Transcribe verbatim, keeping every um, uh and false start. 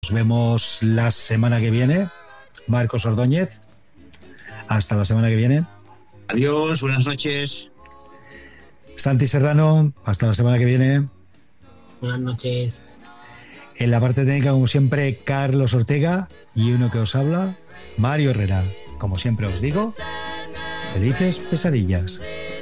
Nos vemos la semana que viene. Marcos Ordóñez, hasta la semana que viene. Adiós, buenas noches. Santi Serrano, hasta la semana que viene. Buenas noches. En la parte técnica, como siempre, Carlos Ortega, y uno que os habla, Mario Herrera. Como siempre os digo, felices pesadillas.